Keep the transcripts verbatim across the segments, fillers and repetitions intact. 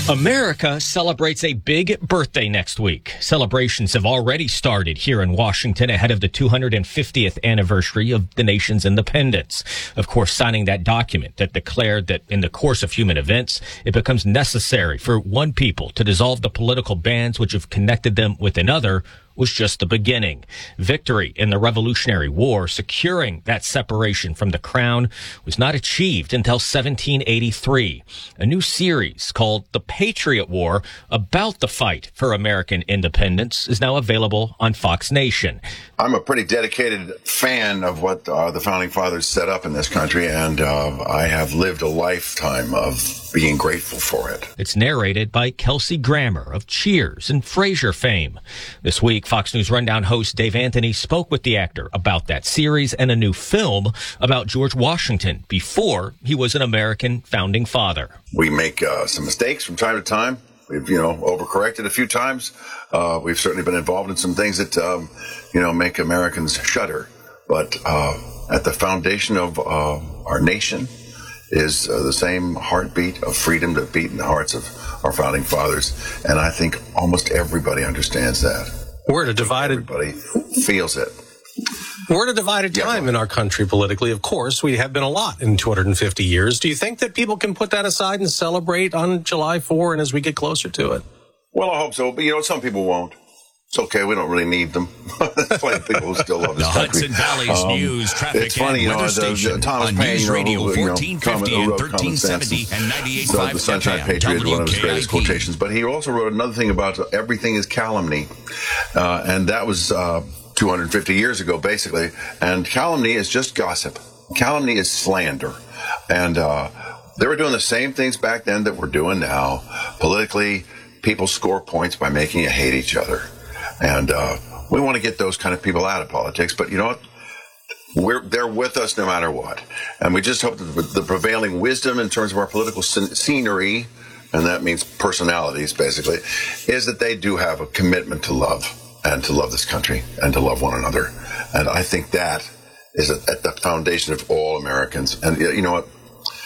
America celebrates a big birthday next week. Celebrations have already started here in Washington ahead of the two hundred fiftieth anniversary of the nation's independence. Of course, signing that document that declared that in the course of human events, it becomes necessary for one people to dissolve the political bands which have connected them with another was just the beginning. Victory in the Revolutionary War, securing that separation from the crown, was not achieved until seventeen eighty-three. A new series called The Patriot War, about the fight for American independence, is now available on Fox Nation. I'm a pretty dedicated fan of what uh, the Founding Fathers set up in this country, and uh, I have lived a lifetime of being grateful for it. It's narrated by Kelsey Grammer of Cheers and Frasier fame. This week, Fox News Rundown host Dave Anthony spoke with the actor about that series and a new film about George Washington before he was an American founding father. We make uh, some mistakes from time to time. We've, you know, overcorrected a few times. Uh, we've certainly been involved in some things that, um, you know, make Americans shudder. But uh, at the foundation of uh, our nation is uh, the same heartbeat of freedom that beat in the hearts of our founding fathers. And I think almost everybody understands that. We're at a divided... Everybody feels it. We're at a divided time yeah. in our country politically. Of course, we have been a lot in two hundred fifty years. Do you think that people can put that aside and celebrate on July fourth and as we get closer to it? Well, I hope so. But, you know, some people won't. It's okay. We don't really need them. There's plenty of people who still love this the country. Hudson Valley's um, news, traffic, it's funny, you know, weather the, station the, Thomas on Paine, News you know, Radio who, you know, fourteen fifty comment, and wrote thirteen seventy and ninety-eight point five the Sunshine F M, Patriot, one of his W K I P. greatest quotations. But he also wrote another thing about everything is calumny. Uh, and that was uh, two hundred fifty years ago, basically. And calumny is just gossip. Calumny is slander. And uh, they were doing the same things back then that we're doing now. Politically, people score points by making you hate each other. And uh, we want to get those kind of people out of politics. But you know what? We're, they're with us no matter what. And we just hope that the prevailing wisdom in terms of our political scenery, and that means personalities, basically, is that they do have a commitment to love and to love this country and to love one another. And I think that is at the foundation of all Americans. And you know what?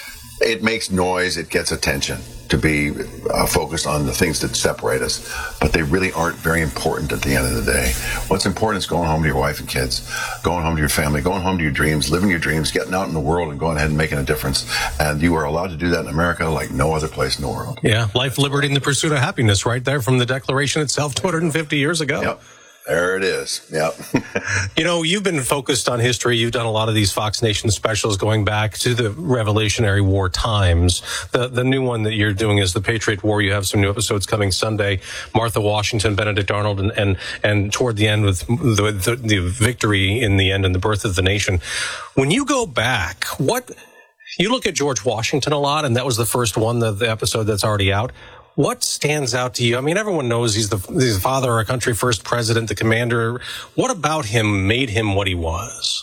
It makes noise. It gets attention to be uh, focused on the things that separate us. But they really aren't very important at the end of the day. What's important is going home to your wife and kids, going home to your family, going home to your dreams, living your dreams, getting out in the world and going ahead and making a difference. And you are allowed to do that in America like no other place in the world. Yeah, life, liberty, and the pursuit of happiness right there from the Declaration itself two hundred fifty years ago. Yep. There it is. Yep. You know, you've been focused on history. You've done a lot of these Fox Nation specials going back to the Revolutionary War times. The the new one that you're doing is The Patriot War. You have some new episodes coming Sunday. Martha Washington, Benedict Arnold, and and, and toward the end with the, the the victory in the end and the birth of the nation. When you go back, what you look at George Washington a lot, and that was the first one, the, the episode that's already out. What stands out to you? I mean, everyone knows he's the, he's the father of our country, first president, the commander. What about him made him what he was?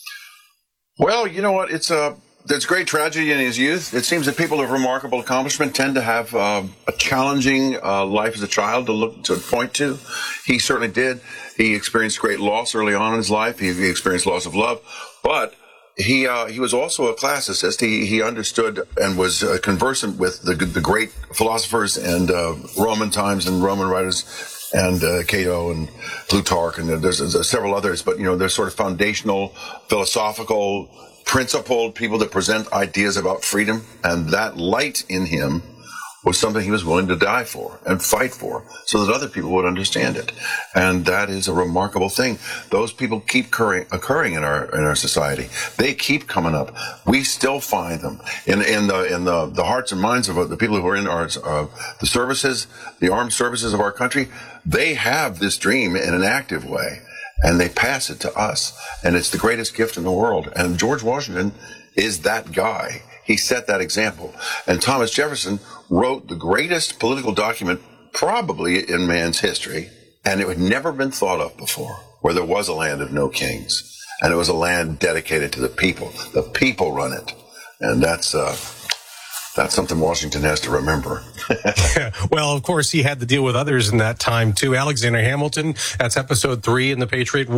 Well, you know what? It's a, there's great tragedy in his youth. It seems that people of remarkable accomplishment tend to have uh, a challenging uh, life as a child to look to point to. He certainly did. He experienced great loss early on in his life. He, he experienced loss of love, but He uh, he was also a classicist. He he understood and was uh, conversant with the the great philosophers and uh, Roman times and Roman writers and uh, Cato and Plutarch, and there's, there's several others. But you know, they're sort of foundational, philosophical, principled people that present ideas about freedom, and that light in him was something he was willing to die for and fight for so that other people would understand it. And that is a remarkable thing. Those people keep occurring, occurring in our in our society. They keep coming up. We still find them in in the in the, the hearts and minds of the people who are in our uh, the services, the armed services of our country. They have this dream in an active way, and they pass it to us. And it's the greatest gift in the world. And George Washington is that guy. He set that example. And Thomas Jefferson wrote the greatest political document probably in man's history, and it had never been thought of before, where there was a land of no kings, and it was a land dedicated to the people. The people run it. And that's uh, that's something Washington has to remember. Yeah. Well, of course, he had to deal with others in that time, too. Alexander Hamilton, that's episode three in The Patriot War.